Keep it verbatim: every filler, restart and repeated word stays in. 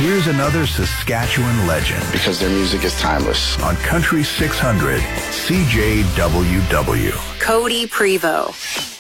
Here's another Saskatchewan legend. Because their music is timeless. On Country six hundred, C J W W. Cody Prevost.